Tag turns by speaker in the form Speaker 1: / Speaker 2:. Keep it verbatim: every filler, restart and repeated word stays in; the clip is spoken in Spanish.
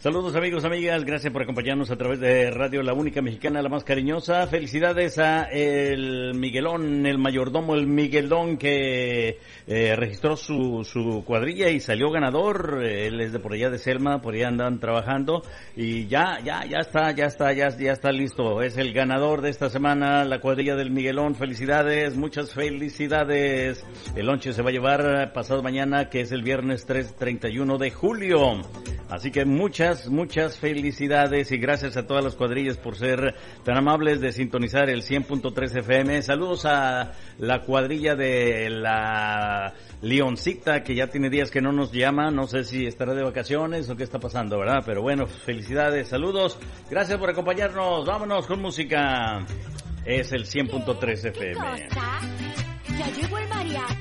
Speaker 1: Saludos amigos, amigas, gracias por acompañarnos a través de Radio La Única Mexicana, la más cariñosa. Felicidades a el Miguelón, el mayordomo, el Miguelón que eh, registró su, su cuadrilla y salió ganador. Él es de por allá de Selma, por allá andan trabajando y ya, ya, ya está, ya está, ya, ya está listo. Es el ganador de esta semana, la cuadrilla del Miguelón. Felicidades, muchas felicidades. El lonche se va a llevar pasado mañana, que es el viernes tres, treinta y uno de julio. Así que muchas, muchas felicidades y gracias a todas las cuadrillas por ser tan amables de sintonizar el cien punto tres F M. Saludos a la cuadrilla de la Leoncita, que ya tiene días que no nos llama. No sé si estará de vacaciones o qué está pasando, ¿verdad? Pero bueno, felicidades, saludos. Gracias por acompañarnos. Vámonos con música. Es el cien punto tres F M.
Speaker 2: Ya llegó el